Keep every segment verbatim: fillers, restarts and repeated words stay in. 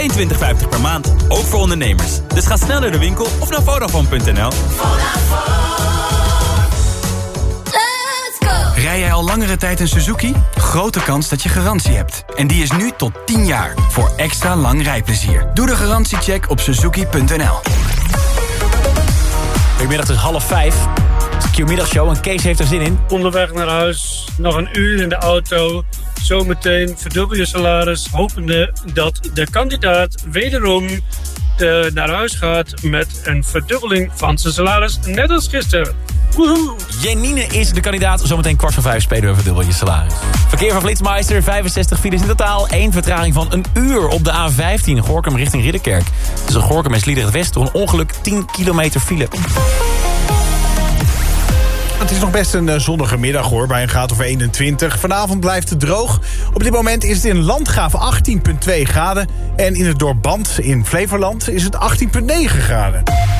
tweeëntwintig vijftig per maand. Ook voor ondernemers. Dus ga snel naar de winkel of naar Vodafone punt n l. Rij jij al langere tijd een Suzuki? Grote kans dat je garantie hebt. En die is nu tot tien jaar. Voor extra lang rijplezier. Doe de garantiecheck op suzuki punt n l. Goedemiddag, het is half vijf. Het is de Q-middagshow en Kees heeft er zin in. Onderweg naar huis, nog een uur in de auto. Zometeen verdubbel je salaris, hopende dat de kandidaat wederom de, naar huis gaat met een verdubbeling van zijn salaris, net als gisteren. Woehoe! Janine is de kandidaat. Zometeen kwart voor vijf spelen we verdubbel je salaris. Verkeer van Flitsmeister, vijfenzestig files in totaal. Eén vertraging van een uur op de A vijftien. Gorinchem richting Ridderkerk. Tussen Gorinchem en Sliedrecht West door een ongeluk tien kilometer file. Het is nog best een zonnige middag hoor, bij een graad of eenentwintig. Vanavond blijft het droog. Op dit moment is het in Landgraaf achttien komma twee graden. En in het dorp Band in Flevoland is het achttien komma negen graden.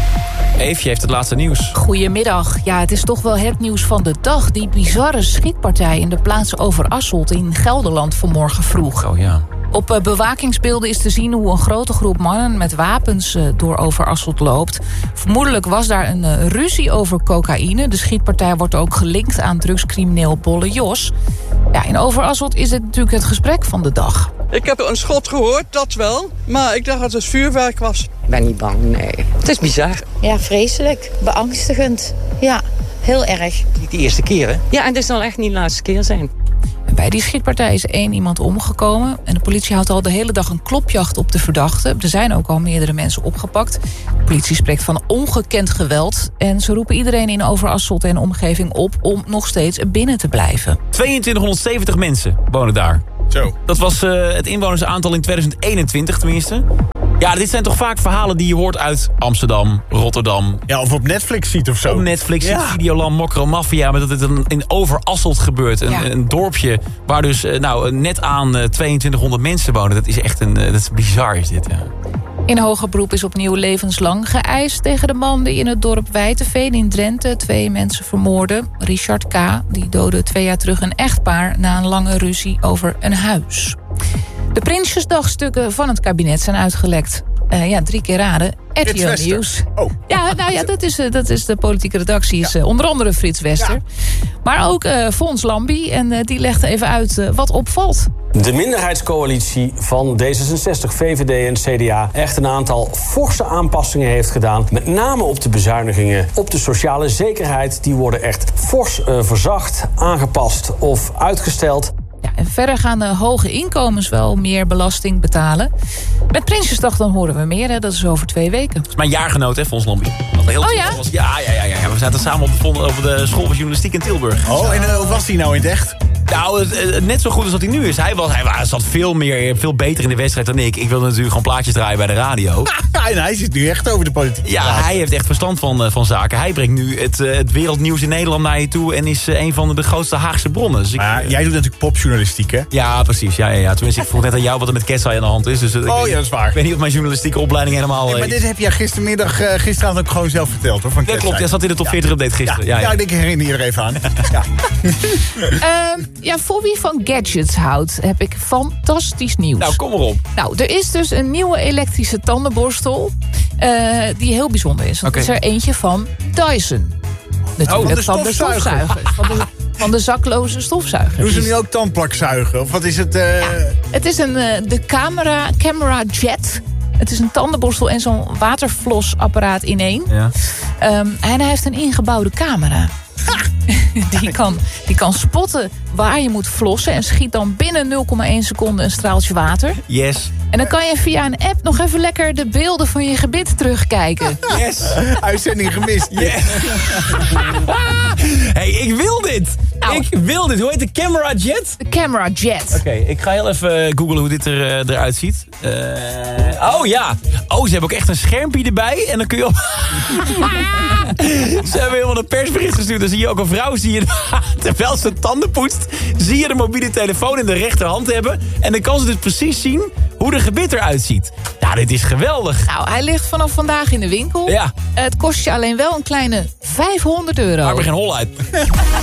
Eefje heeft het laatste nieuws. Goedemiddag. Ja, het is toch wel het nieuws van de dag. Die bizarre schietpartij in de plaats Overasselt in Gelderland vanmorgen vroeg. Oh ja. Op uh, bewakingsbeelden is te zien hoe een grote groep mannen met wapens uh, door Overasselt loopt. Vermoedelijk was daar een uh, ruzie over cocaïne. De schietpartij wordt ook gelinkt aan drugscrimineel Bolle Jos. Ja, in Overasselt is dit natuurlijk het gesprek van de dag. Ik heb een schot gehoord, dat wel. Maar ik dacht dat het vuurwerk was. Ik ben niet bang, nee. Het is bizar. Ja, vreselijk. Beangstigend. Ja, heel erg. Niet de eerste keer, hè? Ja, en dit zal echt niet de laatste keer zijn. En bij die schietpartij is één iemand omgekomen. En de politie houdt al de hele dag een klopjacht op de verdachte. Er zijn ook al meerdere mensen opgepakt. De politie spreekt van ongekend geweld. En ze roepen iedereen in Overasselt en omgeving op om nog steeds binnen te blijven. tweeëntwintighonderdzeventig mensen wonen daar. Zo. Dat was uh, het inwonersaantal in tweeduizend eenentwintig tenminste. Ja, dit zijn toch vaak verhalen die je hoort uit Amsterdam, Rotterdam. Ja, of op Netflix ziet of zo. Op Netflix, ja. Videoland, Mokromafia. Maar dat het een, in Overasselt gebeurt. Een, Ja. een dorpje waar dus uh, nou, net aan uh, tweeëntwintighonderd mensen wonen. Dat is echt een, uh, dat is bizar is dit, ja. In hoger beroep is opnieuw levenslang geëist tegen de man die in het dorp Wijteveen in Drenthe twee mensen vermoordde. Richard K. die doodde twee jaar terug een echtpaar na een lange ruzie over een huis. De Prinsjesdagstukken van het kabinet zijn uitgelekt. Uh, ja, drie keer raden. R T L Nieuws. Oh. Ja, nou ja, dat is, uh, dat is de politieke redactie. Is, uh, onder andere Frits Wester. Ja. Maar ook uh, Fons Lambie. En uh, die legt even uit uh, wat opvalt. De minderheidscoalitie van D zesenzestig, V V D en C D A echt een aantal forse aanpassingen heeft gedaan. Met name op de bezuinigingen op de sociale zekerheid. Die worden echt fors uh, verzacht, aangepast of uitgesteld. Ja, en verder gaan de hoge inkomens wel meer belasting betalen. Met Prinsjesdag dan horen we meer, hè? Dat is over twee weken. Dat is mijn jaargenoot, hè, Fons Lambie. Heel oh ja? Was, ja, ja, ja, ja. We zaten samen op de, op de school van journalistiek in Tilburg. Oh, en uh, hoe was hij nou in het echt? Nou, net zo goed als dat hij nu is. Hij, was, hij was, zat veel, meer, veel beter in de wedstrijd dan ik. Ik wilde natuurlijk gewoon plaatjes draaien bij de radio. En hij zit nu echt over de politiek. Ja, hij heeft echt verstand van, van zaken. Hij brengt nu het, het wereldnieuws in Nederland naar je toe... en is een van de grootste Haagse bronnen. Dus ik, maar jij doet natuurlijk popjournalistiek, hè? Ja, precies. Ja, ja, ja. Tenminste, ik vroeg net aan jou wat er met Ketsai aan de hand is. Dus, oh ik, ja, dat is waar. Ik weet niet of mijn journalistieke opleiding helemaal... Nee, maar dit heb jij gistermiddag, uh, gisteravond ook gewoon zelf verteld, hoor. Van dat klopt, hij zat in de top veertig update gisteren. Ja, ja, ja. ja, ik denk, ik herinner je er even aan. ja. uh, ja, voor wie van gadgets houdt, heb ik fantastisch nieuws. Nou, kom erop. Nou, er is dus een nieuwe elektrische tandenborstel uh, die heel bijzonder is. Want okay. er is er eentje van Dyson. Natuurlijk, oh, van de stofzuiger. Van de stofzuigers. Van de, van de zakloze stofzuigers. Doen ze nu ook tandplakzuigen? Of wat is het? Uh... Ja, het is een, uh, de camera, camera Jet. Het is een tandenborstel en zo'n waterflosapparaat in één. Ja. Um, en hij heeft een ingebouwde camera. die, kan, die kan spotten waar je moet flossen... en schiet dan binnen nul komma één seconde een straaltje water. Yes. En dan kan je via een app nog even lekker de beelden van je gebit terugkijken. Yes. Uitzending gemist. Yes. Hey, ik wil dit. Nou, ik wil dit. Hoe heet de Camera Jet? De Camera Jet. Oké, okay, ik ga heel even googlen hoe dit er, uh, eruit ziet. Uh, oh ja. Oh, ze hebben ook echt een schermpje erbij. En dan kun je op... Ze hebben helemaal een persbericht gestuurd. Dan zie je ook een vrouw, zie je, terwijl ze tanden poetst... zie je de mobiele telefoon in de rechterhand hebben. En dan kan ze dus precies zien hoe de gebit eruit ziet. Nou, dit is geweldig. Nou, hij ligt vanaf vandaag in de winkel. Ja. Het kost je alleen wel een kleine vijfhonderd euro. Maar we geen hol uit.